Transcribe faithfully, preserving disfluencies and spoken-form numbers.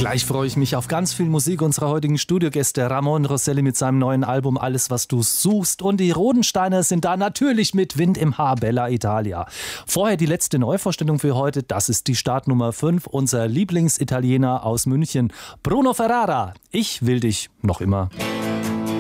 Gleich freue ich mich auf ganz viel Musik unserer heutigen Studiogäste. Ramon Rosselli mit seinem neuen Album Alles, was du suchst. Und die Rodensteiner sind da natürlich mit Wind im Haar, Bella Italia. Vorher die letzte Neuvorstellung für heute. Das ist die Startnummer fünf. Unser Lieblingsitaliener aus München, Bruno Ferrara. Ich will dich noch immer.